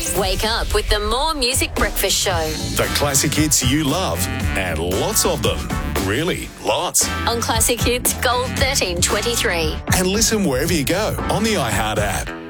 Wake up with the More Music Breakfast Show. The classic hits you love, and lots of them. Really, lots. On Classic Hits Gold 1323. And listen wherever you go on the iHeart app.